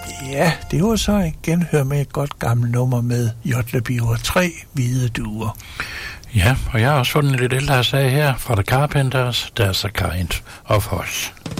Ja, det var så en genhør med et godt gammelt nummer med Jotlebiver 3 hvide duer. Ja, og jeg har også fundet en lidt ældre sag her fra The Carpenters, There's a Kind of Hush.